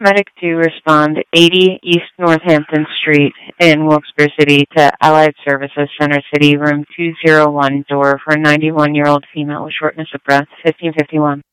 Medic 2 respond 80 East Northampton Street in Wilkes-Barre City to Allied Services Center City, room 201, door for a 91-year-old female with shortness of breath, 1551.